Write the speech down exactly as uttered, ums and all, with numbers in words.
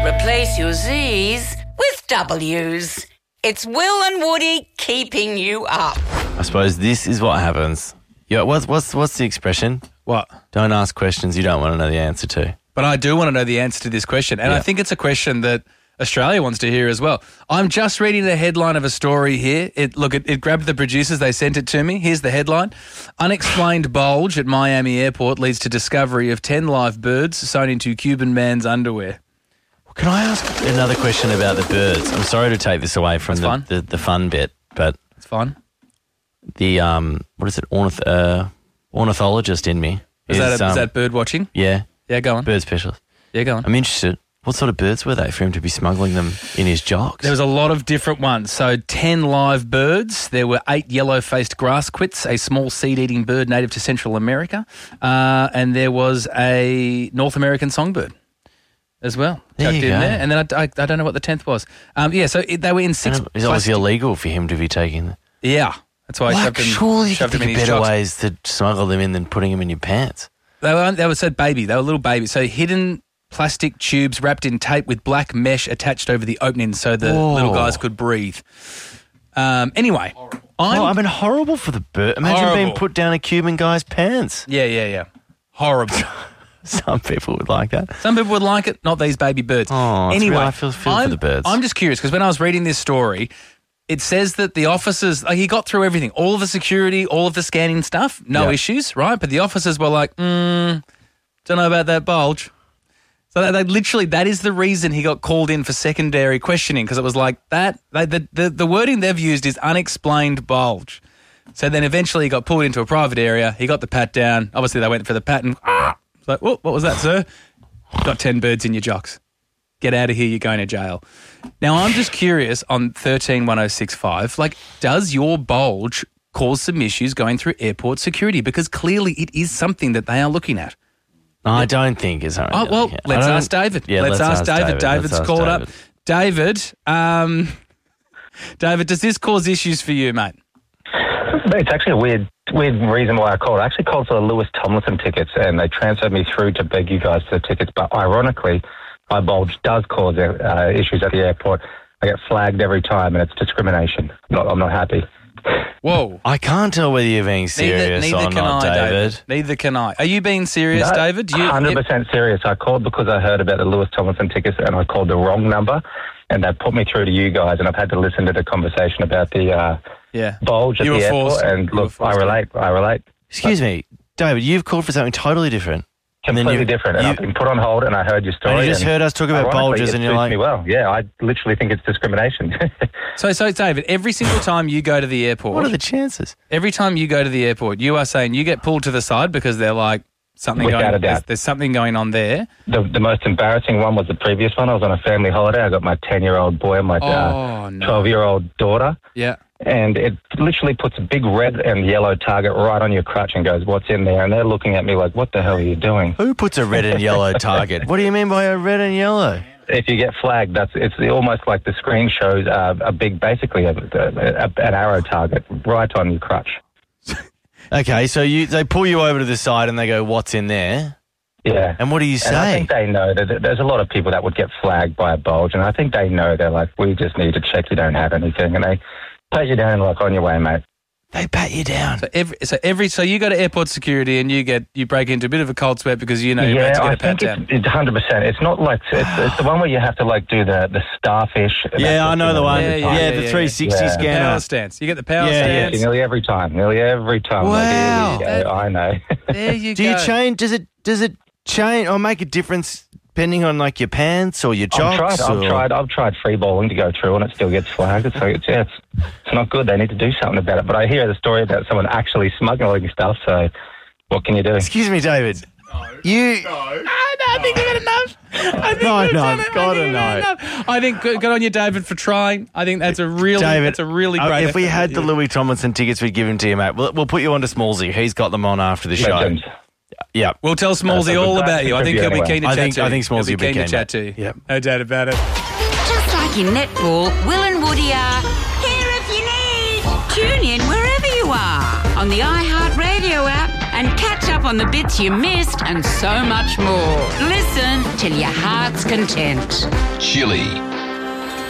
Replace your Z's with W's. It's Will and Woody keeping you up. I suppose this is what happens. Yeah, what's what's what's the expression? What? Don't ask questions you don't want to know the answer to. But I do want to know the answer to this question, and Yeah. I think it's a question that Australia wants to hear as well. I'm just reading the headline of a story here. It look, it, it grabbed the producers. They sent it to me. Here's the headline: Unexplained bulge at Miami airport leads to discovery of ten live birds sewn into Cuban man's underwear. Can I ask another question about the birds? I'm sorry to take this away from That's the, fine. the the fun bit, but It's fine. the um what is it ornith uh, ornithologist in me Is, that a, um, is that bird watching? yeah Yeah, go on. bird specialist. Yeah, go on. I'm interested. What sort of birds were they for him to be smuggling them in his jocks? There was a lot of different ones. So ten live birds. There were eight yellow-faced grass quits, a small seed-eating bird native to Central America, uh, and there was a North American songbird as well There tucked you in go. there. And then I, I, I don't know what the tenth was. Um, yeah, so it, they were in six. And it's obviously plastic- illegal for him to be taking them. Yeah, that's why I Like, shoved them. surely you could shoved them think in of his better jocks. ways to smuggle them in than putting them in your pants. They were they were said baby. They were little babies. So hidden plastic tubes wrapped in tape with black mesh attached over the opening so the Whoa. little guys could breathe. Um, anyway, I'm Oh, I mean, horrible for the bird. Imagine being Horrible. put down a Cuban guy's pants. yeah, yeah, yeah. Horrible. Some people would like that. Some people would like it, not these baby birds. Oh, it's anyway, real. I feel- feel for I'm, the birds. I'm just curious because when I was reading this story, it says that the officers, like he got through everything, all of the security, all of the scanning stuff, no Yeah. issues, right? But the officers were like, mm, don't know about that bulge. So they, they literally, that is the reason he got called in for secondary questioning because it was like that. They, the, the the wording they've used is unexplained bulge. So then eventually he got pulled into a private area. He got the pat down. Obviously they went for the pat and ah, it's like, oh, what was that, sir? Got ten birds in your jocks. Get out of here, you're going to jail. Now, I'm just curious on thirteen one oh six five, like, does your bulge cause some issues going through airport security? Because clearly it is something that they are looking at. No, I don't think it's. Oh, well, let's ask David. Yeah, let's, ask, David. Let's David's ask called David. up. David, um, David, does this cause issues for you, mate? It's actually a weird, weird reason why I called. I actually called for the Lewis Tomlinson tickets, and they transferred me through to beg you guys for the tickets. But ironically, my bulge does cause uh, issues at the airport. I get flagged every time, and it's discrimination. I'm not, I'm not happy. Whoa. I can't tell whether you're being serious neither neither or can not, I, David. Neither can I. Are you being serious, No, David? Do you, one hundred percent serious. I called because I heard about the Lewis Tomlinson tickets, and I called the wrong number, and they put me through to you guys, and I've had to listen to the conversation about the uh, yeah. bulge at You the were airport. forced. And You were look, I forced. relate. I relate. Excuse me, David. You've called for something totally different. And then Completely you- different. And you- I've been put on hold, and I heard your story. And you just heard us talk about ironically, bulges, it and you're suits like, me well. Yeah, I literally think it's discrimination. So, so David, every single time you go to the airport, what are the chances? every time you go to the airport, you are saying you get pulled to the side because they're like something Without going. a doubt. There's, there's something going on there. the, the most embarrassing one was the previous one. I was on a family holiday. I got my ten-year-old boy and my Oh, uh, no. twelve-year-old daughter. Yeah. And it literally puts a big red and yellow target right on your crutch and goes, what's in there? And they're looking at me like, what the hell are you doing? Who puts a red and yellow target? What do you mean by a red and yellow? If you get flagged, that's it's almost like the screen shows uh, a big, basically a, a, a, an arrow target right on your crutch. Okay, so you they pull you over to the side and they go, "What's in there?" Yeah. And what do you And I say? think they know that there's a lot of people that would get flagged by a bulge, and I think they know. They're like, we just need to check you don't have anything, and they pat you down like, on your way, mate. They pat you down. So every so every so you go to airport security and you get you break into a bit of a cold sweat because you know you're Yeah, about I to get a pat think down. it's, it's one hundred percent. It's not like, it's, it's the one where you have to like do the, the starfish. Yeah, I know the one. Yeah, Yeah, yeah, the yeah, three sixty yeah. scanner. Power stance. You get the power Yeah, Yeah, stance. nearly every time. Nearly every time. Wow. Like, here we go. I know. There you Do go. you change? Does it does it change or make a difference depending on like your pants or your I've jocks? tried, I've or- tried, I've tried free bowling to go through, and it still gets flagged. It's like, it's, yeah, it's, it's not good. They need to do something about it. But I hear the story about someone actually smuggling stuff. So, what can you do? Excuse me, David. No. You. No, I think we've had enough. I think No, we've no, done it. I gotta think we've had know. enough. I think good, good on you, David, for trying. I think that's a really, David, that's a really uh, great. if we effort. had the Louis Tomlinson tickets we'd given to you, mate, we'll, we'll put you on to Smallsy. He's got them on after the show. Legend. Yeah. We'll tell Smallsy That's a all good about you. I think he'll be anyway. keen to I chat think- to you. I think Smallsy He'll will be keen to keen, chat to mate. you. Yep. No doubt about it. Just like in netball, Will and Woody are here if you need. Tune in wherever you are on the iHeartRadio app and catch up on the bits you missed and so much more. Listen till your heart's content. Chili.